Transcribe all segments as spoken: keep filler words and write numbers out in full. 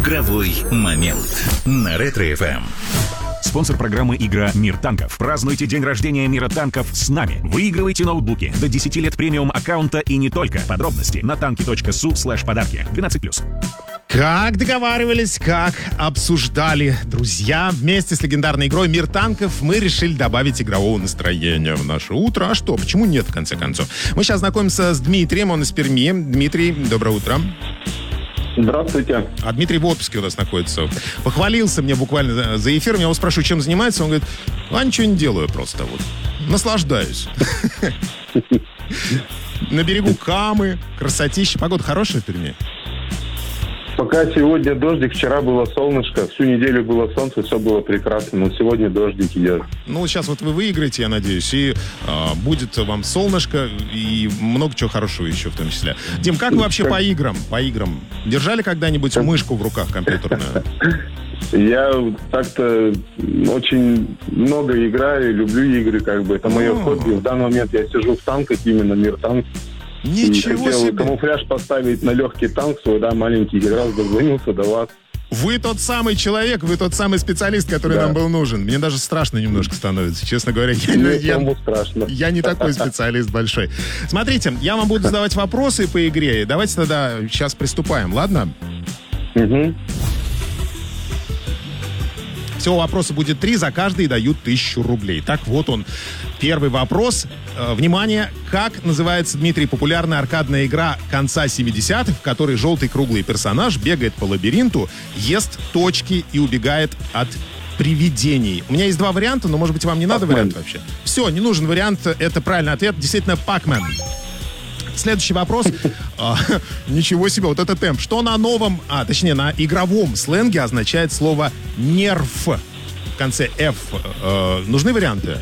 Игровой момент на Ретро-эф эм. Спонсор программы «Игра Мир танков». Празднуйте день рождения Мира танков с нами. Выигрывайте ноутбуки до десяти лет премиум аккаунта и не только. Подробности на танки точка су слэш подарки. двенадцать плюс. Как договаривались, как обсуждали друзья, вместе с легендарной игрой «Мир танков» мы решили добавить игрового настроения в наше утро. А что, почему нет, в конце концов? Мы сейчас знакомимся с Дмитрием, он из Перми. Дмитрий, доброе утро. Здравствуйте. А Дмитрий в отпуске у нас находится. Похвалился мне буквально за эфиром. Я его спрашиваю, чем занимается. Он говорит, а ничего не делаю просто. Вот. Наслаждаюсь. На берегу Камы. Красотища. Погода хорошая в Перми? Пока сегодня дождик, вчера было солнышко, всю неделю было солнце, все было прекрасно, но сегодня дождик идет. Ну, сейчас вот вы выиграете, я надеюсь, и э, будет вам солнышко и много чего хорошего еще в том числе. Дим, как вы вообще по играм? По играм? Держали когда-нибудь мышку в руках компьютерную? Я так-то очень много играю, люблю игры, как бы, это мое хобби. В данный момент я сижу в танках, именно «Мир танк». Ничего хотел себе! камуфляж поставить на легкий танк свой, да, маленький, как раз дозвонился до вас. Вы тот самый человек, вы тот самый специалист, который Да. нам был нужен. Мне даже страшно немножко становится, честно говоря. Я, я, страшно. я не такой специалист большой. Смотрите, я вам буду задавать вопросы по игре. Давайте тогда сейчас приступаем, ладно? Угу. Всего вопроса будет три, за каждый дают тысячу рублей. Так вот он, первый вопрос. Э, внимание, как называется, Дмитрий, популярная аркадная игра конца семидесятых, в которой желтый круглый персонаж бегает по лабиринту, ест точки и убегает от привидений? У меня есть два варианта, но, может быть, вам не надо Pac-Man. вариант вообще? Все, не нужен вариант, это правильный ответ. Действительно, Pac-Man. Следующий вопрос. А, ничего себе, вот это темп. Что на новом, а точнее на игровом сленге означает слово «нерф»? В конце «ф». Э, нужны варианты?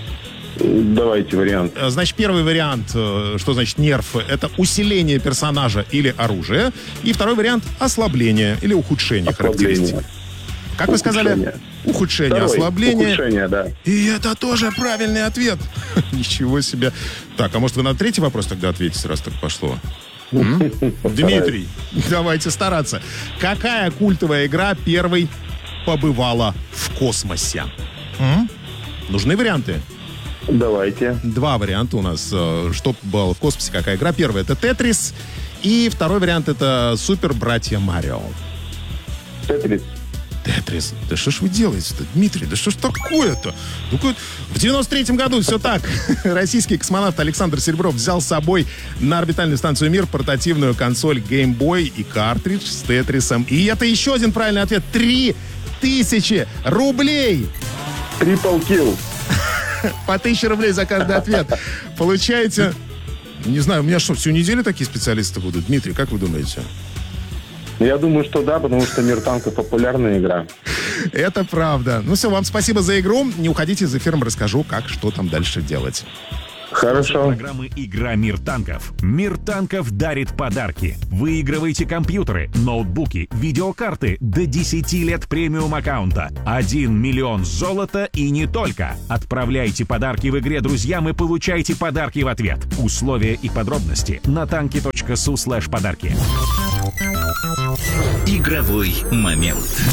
Давайте вариант. Э, Значит, первый вариант, э, что значит «нерф», это усиление персонажа или оружия. И второй вариант — ослабление или ухудшение характеристик. Ослабление. Как вы сказали? Ухудшение. Ухудшение, Второй. ослабление. Ухудшение, да. И это тоже правильный ответ. Ничего себе. Так, а может вы на третий вопрос тогда ответите, раз так пошло? М? Дмитрий, давайте стараться. Какая культовая игра первой побывала в космосе? М? Нужны варианты? Давайте. Два варианта у нас. э, Что побывало в космосе, какая игра? Первый — это «Тетрис». И второй вариант — это «Супер Братья Марио». Тетрис. Тетрис. Да что ж вы делаете-то, Дмитрий? Да что ж такое-то? Ну, как- В девяносто третьем году все так. Российский космонавт Александр Серебров взял с собой на орбитальную станцию «Мир» портативную консоль Game Boy и картридж с Тетрисом. И это еще один правильный ответ. Три тысячи рублей! Трипл килл. По тысяче рублей за каждый ответ. Получаете... Не знаю, у меня что, всю неделю такие специалисты будут? Дмитрий, как вы думаете? Я думаю, что да, потому что «Мир танков» популярная игра. Это правда. Ну все, вам спасибо за игру. Не уходите из эфира, расскажу, как, что там дальше делать. Хорошо. Программы «Игра Мир танков». Мир танков дарит подарки. Выигрывайте компьютеры, ноутбуки, видеокарты до десяти лет премиум аккаунта. Один миллион золота и не только. Отправляйте подарки в игре друзьям и получайте подарки в ответ. Условия и подробности на танки точка су слэш подарки. Игровой момент.